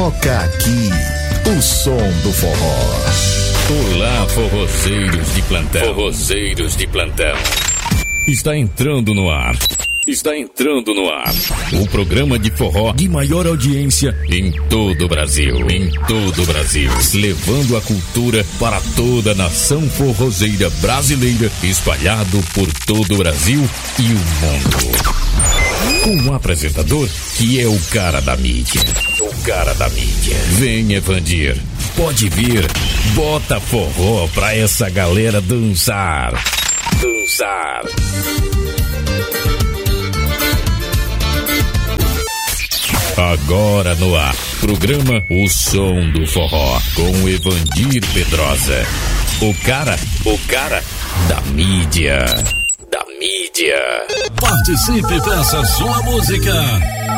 Toca aqui o som do forró. Olá, forrozeiros de plantão. Forrozeiros de plantão. Está entrando no ar. Está entrando no ar o programa de forró de maior audiência em todo o Brasil. Em todo o Brasil. Levando a cultura para toda a nação forrozeira brasileira, espalhado por todo o Brasil e o mundo. Com um apresentador que é o cara da mídia. O cara da mídia. Vem, Evandir. Pode vir. Bota forró pra essa galera dançar. Dançar. Agora no ar, programa O Som do Forró, com Evandir Pedrosa. O cara da mídia. Da mídia. Participe, peça sua música.